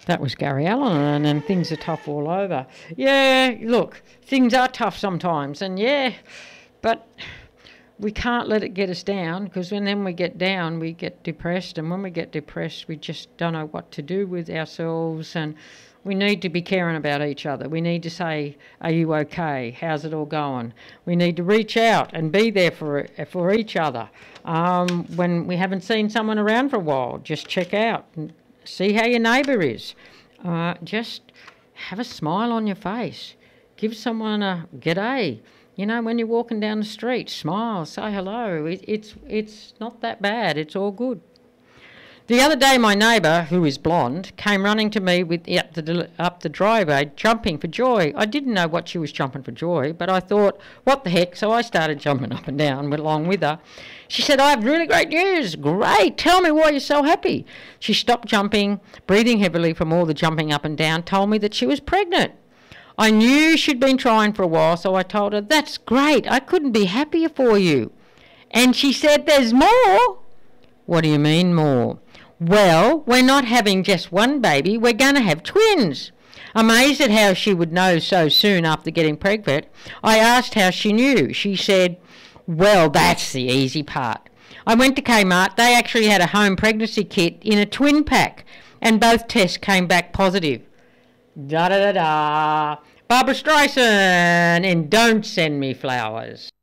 That was Gary Allen, and things are tough all over. Yeah, look, things are tough sometimes, and yeah, but we can't let it get us down, because when then we get down, we get depressed, and when we get depressed, we just don't know what to do with ourselves, and we need to be caring about each other. We need to say, are you okay? How's it all going? We need to reach out and be there for each other. When we haven't seen someone around for a while, just check out and see how your neighbour is. Just have a smile on your face. Give someone a g'day. You know, when you're walking down the street, smile, say hello. It's not that bad. It's all good. The other day, my neighbour, who is blonde, came running to me up the driveway, jumping for joy. I didn't know what she was jumping for joy, but I thought, what the heck? So I started jumping up and down along with her. She said, I have really great news. Great. Tell me why you're so happy. She stopped jumping, breathing heavily from all the jumping up and down, told me that she was pregnant. I knew she'd been trying for a while, so I told her, that's great. I couldn't be happier for you. And she said, there's more. What do you mean more? Well, we're not having just one baby, we're going to have twins. Amazed at how she would know so soon after getting pregnant, I asked how she knew. She said, well, that's the easy part. I went to Kmart, they actually had a home pregnancy kit in a twin pack, and both tests came back positive. Da-da-da-da. Barbara Streisand, and Don't Send Me Flowers.